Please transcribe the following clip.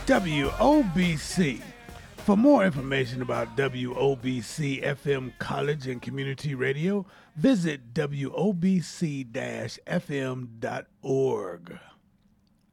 WOBC. For more information about WOBC FM College and Community Radio, visit WOBC-FM.org.